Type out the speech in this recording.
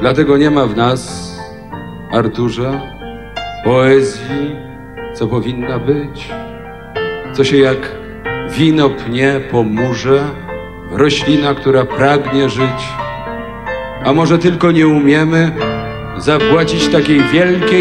Dlatego nie ma w nas, Arturze, poezji, co powinna być, co się jak wino pnie po murze, roślina, która pragnie żyć. A może tylko nie umiemy zapłacić takiej wielkiej